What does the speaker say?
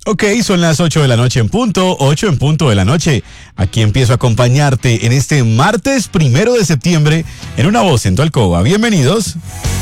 Ok, son las 8 de la noche en punto, 8 en punto de la noche. Aquí empiezo a acompañarte en este martes 1 de septiembre en Una Voz en tu Alcoba. Bienvenidos.